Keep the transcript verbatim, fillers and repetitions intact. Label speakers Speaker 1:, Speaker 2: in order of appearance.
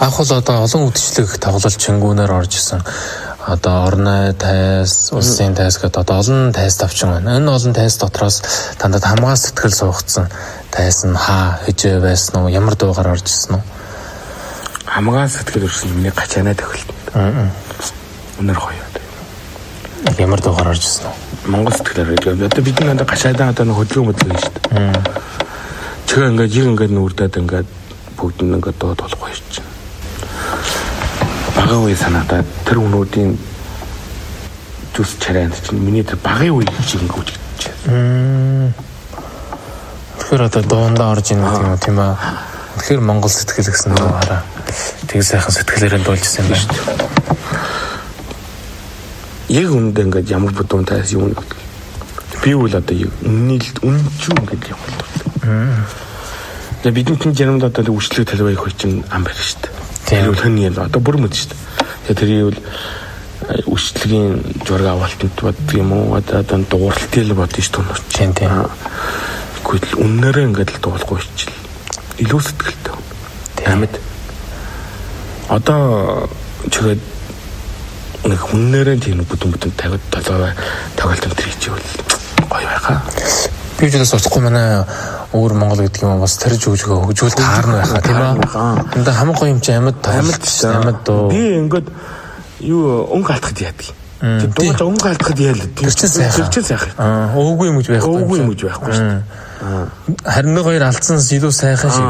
Speaker 1: Анх бол одоо олон үдшилэг тоглолт чингүүнээр орж исэн. Одоо орны тайз, улсын тайз гэдэг одоо олон тайз тавчин байна. Энэ олон тайз дотроос дандаа хамгаа сэтгэл суугдсан тайз нь хаа хижээ байсан уу? Ямар дуугаар орж исэн үү?
Speaker 2: Хамгаа сэтгэл өрсөн миний гачаанаа тохиолт. Аа. Өнөр гоё.
Speaker 1: Ямар дуугаар орж исэн үү?
Speaker 2: Монгол сэтгэлээр гэдэг. Одоо бидний надад гашаадаа одоо хөдөлгөөн хөдөлгөөн шүү дээ. Аа. Чиг ингээд жиг ингээд нүрдээд ингээд бүгд нь ингээд дууд болохгүй шүү. Багын үе санаадаа тэр өнүүдийн зүс чарайнд чинь миний тэр багын үе шиг ингээд үжигдэж байна.
Speaker 1: Тэгэхээр одоо дуундаа орж ийн гэдэг юм тийм аа. Тэгэхээр Монгол сэтгэл гэсэн дуу хараа. Тэг сайхан сэтгэлээрээ дуулж ирсэн байна шүү дээ. Яг үндэ ингээд ямар бүдүүн тайс юм бэ? Би үл одоо үнний үнчүү ингээд юм бол. Аа. Тэгээ бидний тийм жирэнд одоо үйлчлэг талбай их чинь ам байх шүү дээ. Тэр үл хний юм одоо бүр мэд шүү дээ. Тэгээ тэрийг үл үйлчлэгийн зураг авалтанд боддог юм уу? Одоо дууралтын л бодно шүү дээ. Тийм тийм.
Speaker 2: Гэхдээ үннээрээ ингээд л дуулахгүй хичээл. Илүү сэтгэлтэй. Амьд. Одоо чигээд нэг хүннээрээ тийм бүдүүн бүдүүн тавиад толгой тоглолтын тэр хичээл гоё байхаа.
Speaker 1: Би ч бас оцхгүй манай өөр Монгол гэдэг юм бас тарж өгжгөө хөгжүүл таарна байхаа тийм аа. Энд хамгийн гоё юм чи амьд
Speaker 2: амьд
Speaker 1: амьд дуу.
Speaker 2: Би ингээд юу өнгө алдахад яадаг. Тэр дууж өнгө алдахад яал.
Speaker 1: Тэр чинь сайхан.
Speaker 2: Тэр чинь сайхан.
Speaker 1: Аа өөгүй юм гэж байхгүй.
Speaker 2: Өөгүй юм гэж байхгүй шүү дээ.
Speaker 1: Харин нэг хоёр алдсан илүү сайхан шиг